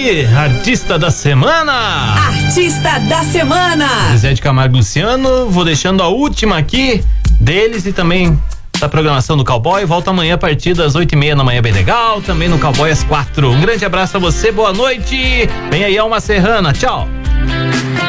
aí, artista da semana. Artista da semana. Zé de Camargo e Luciano, vou deixando a última aqui deles e também da programação do Cowboy. Volta amanhã a partir das 8:30 da manhã, bem legal. Também no Cowboy às 4. Um grande abraço a você, boa noite. Vem aí, Alma Serrana, tchau.